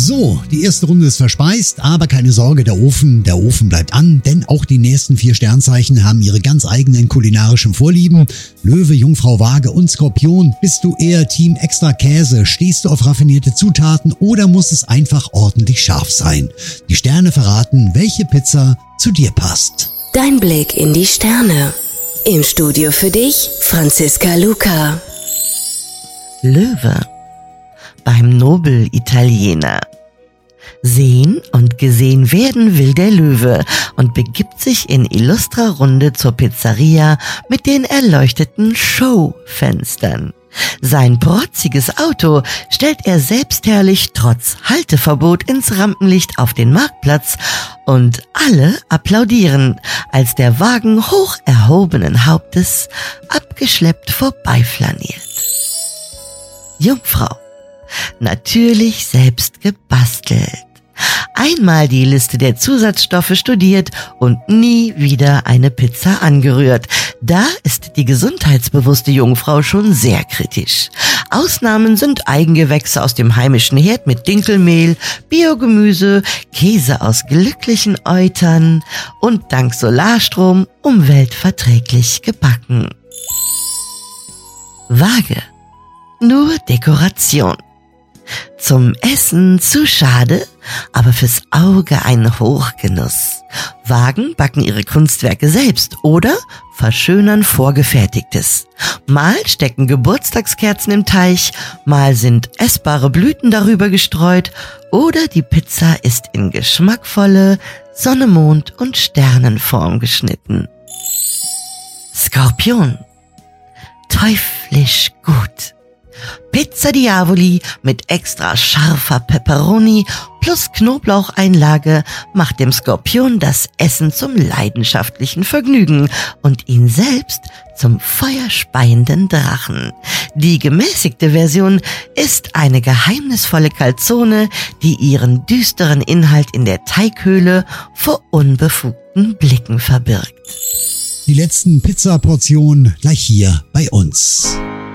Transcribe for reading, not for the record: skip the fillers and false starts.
So, die erste Runde ist verspeist, aber keine Sorge, der Ofen bleibt an, denn auch die nächsten 4 Sternzeichen haben ihre ganz eigenen kulinarischen Vorlieben. Löwe, Jungfrau, Waage und Skorpion. Bist du eher Team extra Käse? Stehst du auf raffinierte Zutaten oder muss es einfach ordentlich scharf sein? Die Sterne verraten, welche Pizza zu dir passt. Dein Blick in die Sterne. Im Studio für dich, Franziska Luca. Löwe. Beim Nobel-Italiener. Sehen und gesehen werden will der Löwe und begibt sich in illustrer Runde zur Pizzeria mit den erleuchteten Showfenstern. Sein protziges Auto stellt er selbstherrlich trotz Halteverbot ins Rampenlicht auf den Marktplatz und alle applaudieren, als der Wagen hoch erhobenen Hauptes abgeschleppt vorbeiflaniert. Jungfrau. Natürlich selbst gebastelt. Einmal die Liste der Zusatzstoffe studiert und nie wieder eine Pizza angerührt. Da ist die gesundheitsbewusste Jungfrau schon sehr kritisch. Ausnahmen sind Eigengewächse aus dem heimischen Herd mit Dinkelmehl, Biogemüse, Käse aus glücklichen Eutern und dank Solarstrom umweltverträglich gebacken. Waage. Nur Dekoration. Zum Essen zu schade, aber fürs Auge ein Hochgenuss. Wagen backen ihre Kunstwerke selbst oder verschönern Vorgefertigtes. Mal stecken Geburtstagskerzen im Teich, mal sind essbare Blüten darüber gestreut oder die Pizza ist in geschmackvolle Sonne, Mond und Sternenform geschnitten. Skorpion. Teuflisch gut. Pizza Diavoli mit extra scharfer Pepperoni plus Knoblaucheinlage macht dem Skorpion das Essen zum leidenschaftlichen Vergnügen und ihn selbst zum feuerspeienden Drachen. Die gemäßigte Version ist eine geheimnisvolle Calzone, die ihren düsteren Inhalt in der Teighöhle vor unbefugten Blicken verbirgt. Die letzten Pizzaportionen gleich hier bei uns.